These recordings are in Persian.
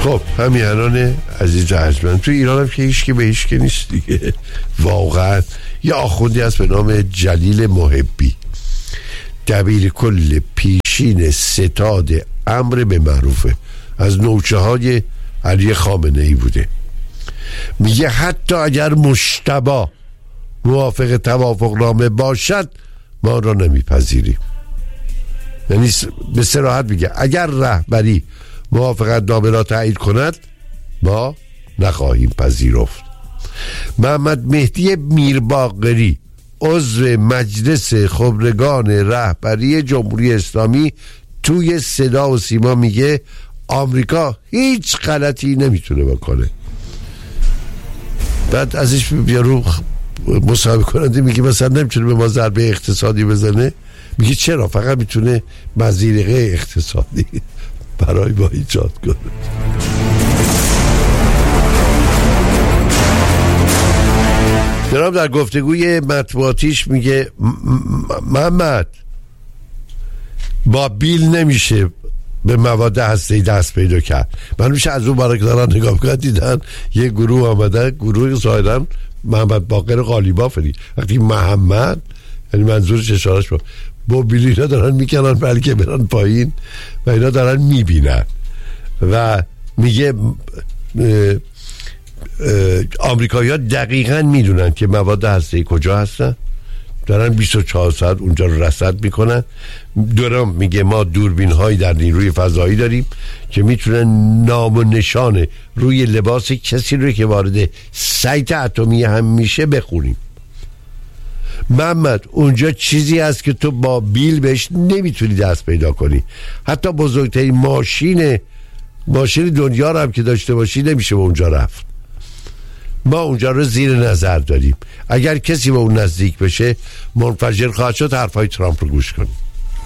خب همیهنان عزیز ارجمند، تو ایران هم که هیچکی به هیچکی نیست دیگه واقعا. یه آخوندی هست به نام جلیل محبی، دبیر کل پیشین ستاد امر به معروفه، از نوچه های علی خامنه ای بوده. میگه حتی اگر مجتبی موافق توافق نامه باشد ما را نمیپذیریم. یعنی به صراحت میگه اگر رهبری موافقت نامه را تایید کند ما نخواهیم پذیرفت. محمد مهدی میرباقری عضو مجلس خبرگان رهبری جمهوری اسلامی توی صدا و سیما میگه آمریکا هیچ غلطی نمیتونه بکنه. بعد ازش بیارو مصاحبه کننده میگه مثلا نمیتونه به ما ضربه اقتصادی بزنه، میگه چرا؟ فقط میتونه مزیرقه اقتصادی برای ما ایجاد کنه. جناب در گفتگوی مطبوعاتیش میگه محمد با بیل نمیشه به مواد هسته‌ای دست پیدا کرد. من میشه از اون برای که دارن نگاه میکنن دیدن یه گروه آمده، گروه ظاهرا محمد باقر قالیبافی. وقتی محمد یعنی منظورش اشارهش با بیل اینا دارن میکنن بلکه برن پایین و اینا دارن میبینن و میگه آمریکایی‌ها دقیقاً میدونن که مواد هسته‌ای کجا هستن، دارن 24 ساعت اونجا رو رصد میکنن. دورم میگه ما دوربین هایی در نیروی فضایی داریم که میتونن نام و نشان روی لباس کسی رو که وارد سایت اتمی هم میشه بخونیم. محمد اونجا چیزی هست که تو با بیل بهش نمیتونی دست پیدا کنی. حتی بزرگترین ماشین دنیا رو هم که داشته باشی نمیشه به اونجا رفت. ما اونجا رو زیر نظر داریم. اگر کسی به اون نزدیک بشه منفجر خواهد شد. حرفای ترامپ رو گوش کنیم.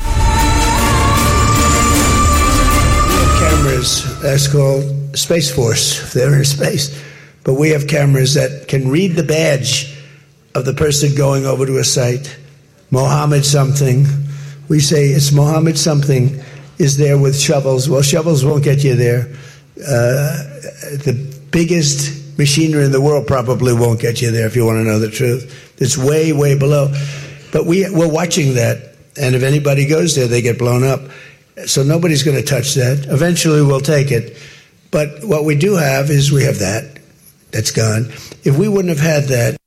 Cameras, that's called Space Force. They're in space. But we have cameras that can read the badge of the person going over to a site. Mohammed something. We say it's Mohammed something is there with shovels. Well, shovels won't get you there. The biggest machinery in the world probably won't get you there if you want to know the truth. It's way, way below. But we're watching that. And if anybody goes there, they get blown up. So nobody's going to touch that. Eventually we'll take it. But what we do have is we have that. That's gone. If we wouldn't have had that,